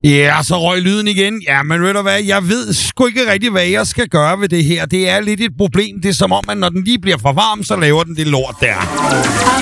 Ja, så røg lyden igen. Ja, men ved du hvad, jeg ved sgu ikke rigtig, hvad jeg skal gøre ved det her. Det er lidt et problem. Det er som om, at når den lige bliver for varm, så laver den det lort der.